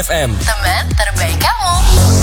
FM, teman terbaik kamu.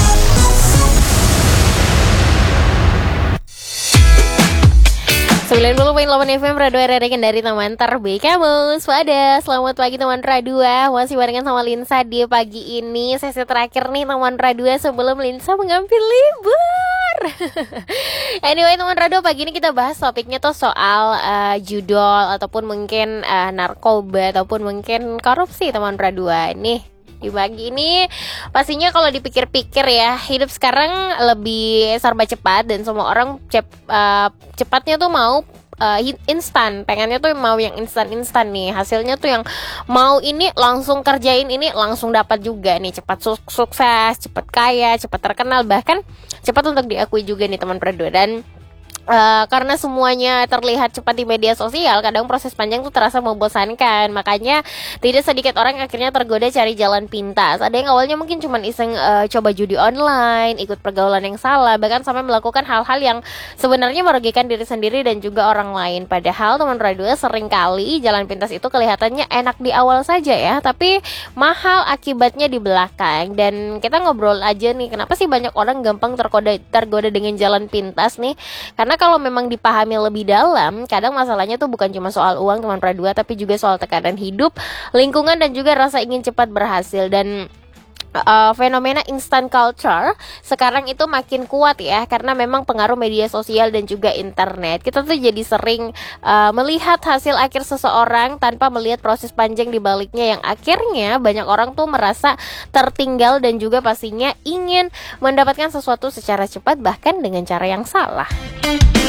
Sembilan 90.8 FM Radio Redekan dari teman terbaik kamu. Swada, selamat pagi teman Radua. Masih barengan sama Linsa di pagi ini. Sesi terakhir nih teman Radua sebelum Linsa mengambil libur. Anyway teman Radua, pagi ini kita bahas topiknya tuh soal judol ataupun mungkin narkoba ataupun mungkin korupsi teman Radua. Nih di pagi ini pastinya kalau dipikir-pikir ya, hidup sekarang lebih serba cepat dan semua orang cepatnya tuh mau instan, pengennya tuh mau yang instan nih, hasilnya tuh yang mau ini langsung kerjain ini langsung dapat juga nih, cepat sukses, cepat kaya, cepat terkenal, bahkan cepat untuk diakui juga nih teman Predua. Dan karena semuanya terlihat cepat di media sosial, kadang proses panjang tuh terasa membosankan. Makanya tidak sedikit orang akhirnya tergoda cari jalan pintas. Ada yang awalnya mungkin cuma iseng coba judi online, ikut pergaulan yang salah, bahkan sampai melakukan hal-hal yang sebenarnya merugikan diri sendiri dan juga orang lain. Padahal teman Radio seringkali jalan pintas itu kelihatannya enak di awal saja ya, tapi mahal akibatnya di belakang. Dan kita ngobrol aja nih, kenapa sih banyak orang gampang tergoda dengan jalan pintas nih? Karena kalau memang dipahami lebih dalam, kadang masalahnya tuh bukan cuma soal uang teman Pradua, tapi juga soal tekanan hidup, lingkungan, dan juga rasa ingin cepat berhasil. Dan fenomena instant culture sekarang itu makin kuat ya, karena memang pengaruh media sosial dan juga internet. Kita tuh jadi sering melihat hasil akhir seseorang tanpa melihat proses panjang di baliknya, yang akhirnya banyak orang tuh merasa tertinggal dan juga pastinya ingin mendapatkan sesuatu secara cepat, bahkan dengan cara yang salah.